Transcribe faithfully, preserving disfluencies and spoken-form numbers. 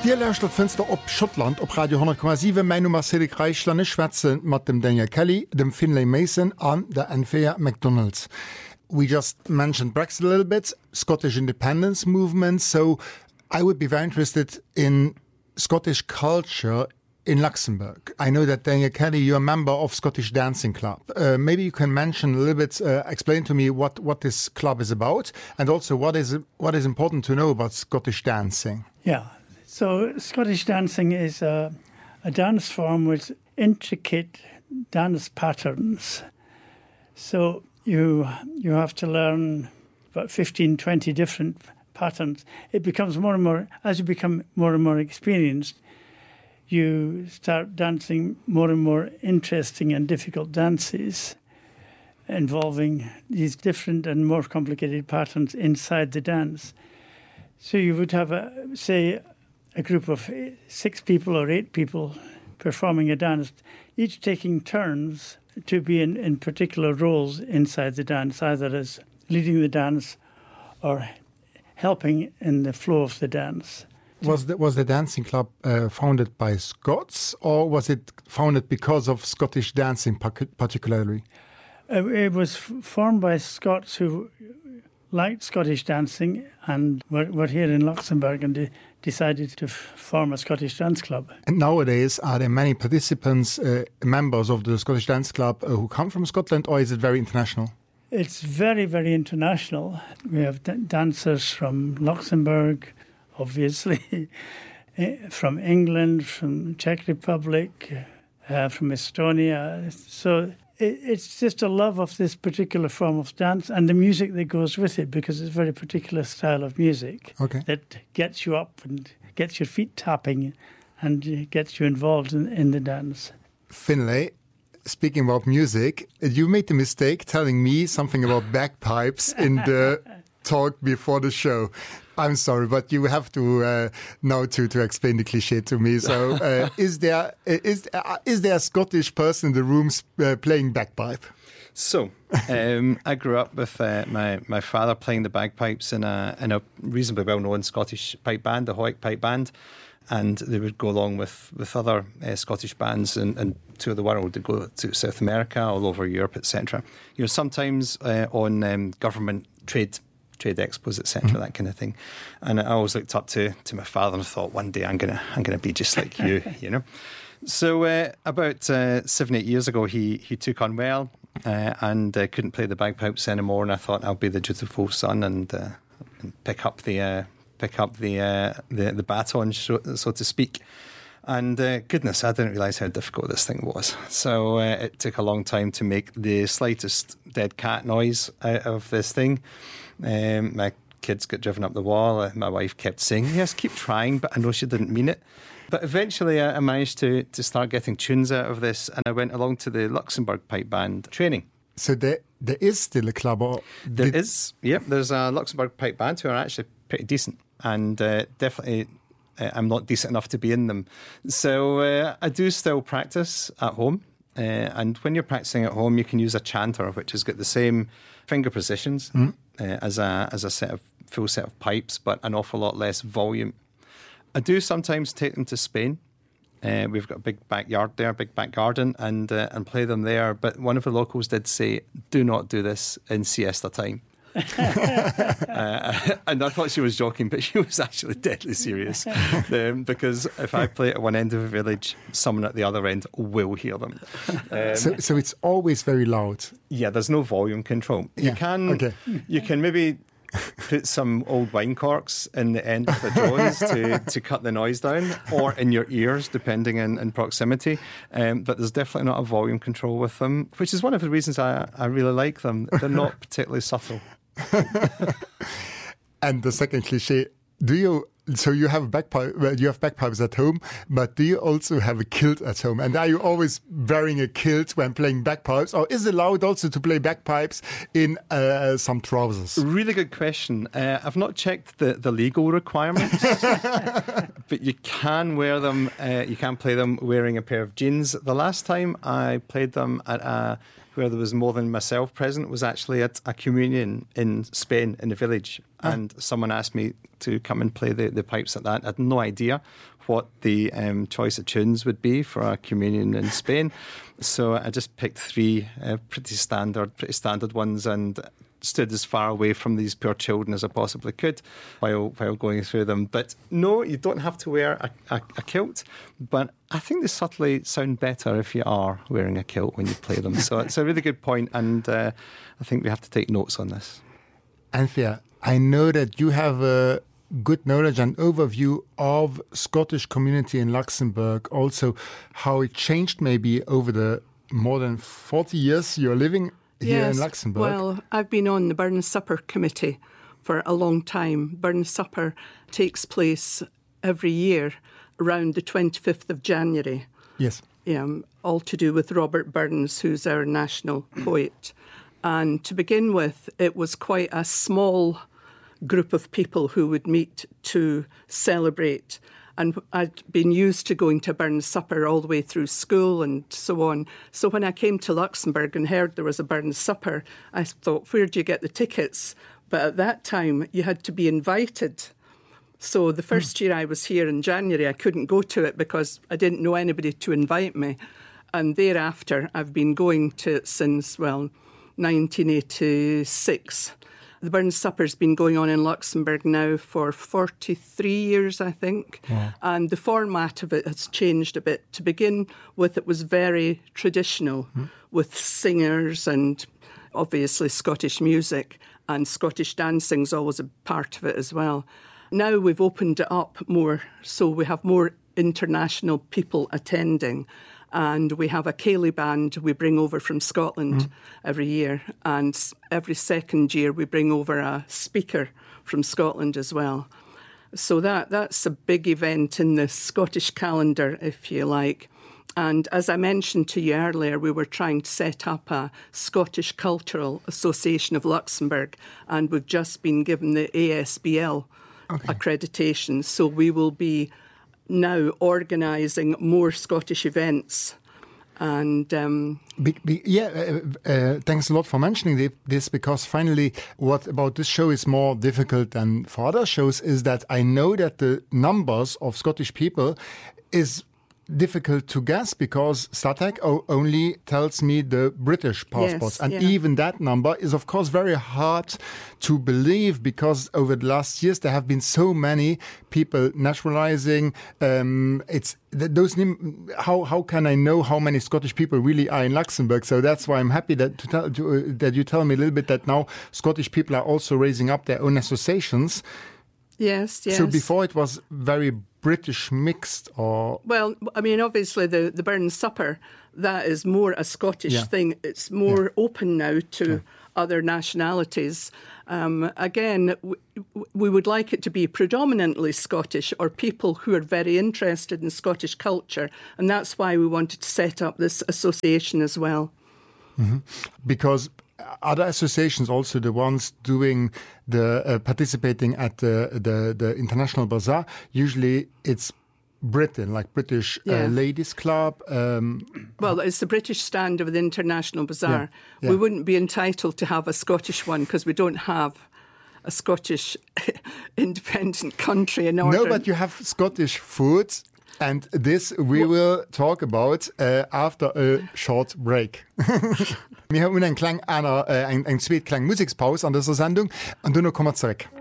Dir lauscht das Fenster op Schottland op Radio hundert Komma sieben. Mein Nummer Cedric Reichlanne schwätzen mat dem Daniel Kelly, dem Finlay Mason an der N V R McDonald's. We just mentioned Brexit a little bit, Scottish independence movement, so I would be very interested in Scottish culture in Luxembourg. I know that Daniel Kelly, you're a member of Scottish Dancing Club. Uh, maybe you can mention a little bit, uh, explain to me what, what this club is about, and also what is what is important to know about Scottish dancing. Yeah. So Scottish dancing is a, a dance form with intricate dance patterns. So you you have to learn about fifteen, twenty different patterns. It becomes more and more, as you become more and more experienced, you start dancing more and more interesting and difficult dances involving these different and more complicated patterns inside the dance. So you would have, a, say, a group of six people or eight people performing a dance, each taking turns to be in, in particular roles inside the dance, either as leading the dance or helping in the flow of the dance. Was the, was the dancing club uh, founded by Scots, or was it founded because of Scottish dancing particularly? Uh, it was f- formed by Scots who liked Scottish dancing and were, were here in Luxembourg and de- decided to f- form a Scottish dance club. And nowadays, are there many participants, uh, members of the Scottish Dance Club uh, who come from Scotland, or is it very international? It's very, very international. We have d- dancers from Luxembourg, obviously, from England, from Czech Republic, uh, from Estonia. So it, it's just a love of this particular form of dance and the music that goes with it, because it's a very particular style of music okay. that gets you up and gets your feet tapping and gets you involved in, in the dance. Finlay, speaking about music, you made the mistake telling me something about bagpipes in the talk before the show. I'm sorry, but you have to uh, know to, to explain the cliché to me. So, uh, is there is uh, is there a Scottish person in the room uh, playing bagpipe? So, um, I grew up with uh, my my father playing the bagpipes in a in a reasonably well known Scottish pipe band, the Hoyk Pipe Band, and they would go along with with other uh, Scottish bands and, and tour the world. They go to South America, all over Europe, et cetera. You know, sometimes uh, on um, government trade. trade expos, et cetera, mm-hmm. that kind of thing. And I always looked up to to my father and thought, one day I'm gonna I'm gonna be just like you, you know. So uh, about uh, seven, eight years ago, he he took unwell uh, and uh, couldn't play the bagpipes anymore. And I thought I'll be the dutiful son and, uh, and pick up the uh, pick up the uh, the the baton, so, so to speak. And uh, goodness, I didn't realise how difficult this thing was. So uh, it took a long time to make the slightest dead cat noise out of this thing. Um, my kids got driven up the wall. Uh, my wife kept saying, yes, keep trying, but I know she didn't mean it. But eventually I, I managed to, to start getting tunes out of this, and I went along to the Luxembourg Pipe Band training. So there, there is still a club? Or there did... is, yep. There's a Luxembourg Pipe Band who are actually pretty decent, and uh, definitely uh, I'm not decent enough to be in them. So uh, I do still practice at home. Uh, and when you're practicing at home, you can use a chanter, which has got the same finger positions mm. uh, as a as a set of full set of pipes, but an awful lot less volume. I do sometimes take them to Spain. Uh, we've got a big backyard there, a big back garden, and uh, and play them there. But one of the locals did say, "Do not do this in siesta time." uh, and I thought she was joking, but she was actually deadly serious. Um, because if I play at one end of a village, someone at the other end will hear them. Um, so, so it's always very loud. Yeah, there's no volume control. You yeah. can, okay. you can maybe put some old wine corks in the end of the drones to, to cut the noise down, or in your ears, depending on, on proximity. Um, but there's definitely not a volume control with them, which is one of the reasons I, I really like them. They're not particularly subtle. And the second cliché, do you so you have bagpipe well, you have bagpipes at home, but do you also have a kilt at home? And are you always wearing a kilt when playing bagpipes, or is it allowed also to play bagpipes in uh, some trousers? Really good question. Uh, I've not checked the, the legal requirements, but you can wear them. Uh, you can play them wearing a pair of jeans. The last time I played them at a where there was more than myself present was actually at a communion in Spain in the village. Ah. And someone asked me to come and play the, the pipes at that. I had no idea what the um, choice of tunes would be for a communion in Spain. So I just picked three uh, pretty standard, pretty standard ones and stood as far away from these poor children as I possibly could while while going through them. But no, you don't have to wear a, a, a kilt, but I think they subtly sound better if you are wearing a kilt when you play them. So it's a really good point, and uh, I think we have to take notes on this. Anthea, I know that you have a good knowledge and overview of Scottish community in Luxembourg, also how it changed maybe over the more than forty years you're living here yes, in Luxembourg. Well, I've been on the Burn Supper Committee for a long time. Burn Supper takes place every year around the twenty-fifth of January. Yes. Um, all to do with Robert Burns, who's our national poet. And to begin with, it was quite a small group of people who would meet to celebrate. And I'd been used to going to Burn Supper all the way through school and so on. So when I came to Luxembourg and heard there was a Burn Supper, I thought, where do you get the tickets? But at that time, you had to be invited. So the first mm. year I was here in January, I couldn't go to it because I didn't know anybody to invite me. And thereafter, I've been going to it since, well, nineteen eighty-six. The Burn Supper's been going on in Luxembourg now for forty-three years, I think. Yeah. And the format of it has changed a bit. To begin with, it was very traditional mm. with singers and obviously Scottish music, and Scottish dancing's always a part of it as well. Now we've opened it up more, so we have more international people attending. And we have a Ceilidh band we bring over from Scotland mm. every year. And every second year we bring over a speaker from Scotland as well. So that that's a big event in the Scottish calendar, if you like. And as I mentioned to you earlier, we were trying to set up a Scottish Cultural Association of Luxembourg, and we've just been given the A S B L okay. accreditation. So we will be now organising more Scottish events. And um, be, be, yeah, uh, uh, thanks a lot for mentioning this, because finally what about this show is more difficult than for other shows is that I know that the numbers of Scottish people is difficult to guess, because StatEc only tells me the British passports. Yes, and yeah. even that number is, of course, very hard to believe, because over the last years there have been so many people naturalizing. Um, it's those how how can I know how many Scottish people really are in Luxembourg? So that's why I'm happy that to tell, to, uh, that you tell me a little bit that now Scottish people are also raising up their own associations. Yes, yes. So before it was very British mixed, or well, I mean, obviously the the Burn Supper, that is more a Scottish yeah. thing. It's more yeah. open now to yeah. other nationalities. Um, again, w- we would like it to be predominantly Scottish, or people who are very interested in Scottish culture, and that's why we wanted to set up this association as well. Mm-hmm. Because other associations, also the ones doing the uh, participating at the, the the International Bazaar, usually it's Britain, like British yeah. uh, Ladies Club. Um, well, it's the British stand of the International Bazaar. Yeah. Yeah. We wouldn't be entitled to have a Scottish one because we don't have a Scottish independent country in order. No, but you have Scottish food. And this we will talk about uh, after a short break. Wir haben einen kleinen, einer, äh, ein, ein Zweitklang Musikpause an dieser Sendung und dann kommen wir zurück.